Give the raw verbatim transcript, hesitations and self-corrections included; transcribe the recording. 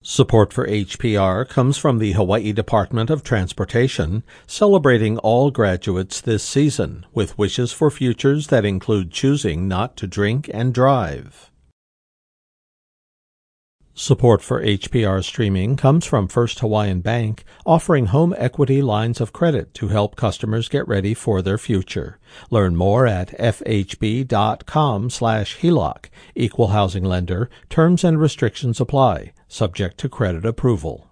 Support for H P R comes from the Hawaii Department of Transportation, celebrating all graduates this season with wishes for futures that include choosing not to drink and drive. Support for H P R streaming comes from First Hawaiian Bank, offering home equity lines of credit to help customers get ready for their future. Learn more at fhb.com slash HELOC. Equal housing lender. Terms and restrictions apply, subject to credit approval.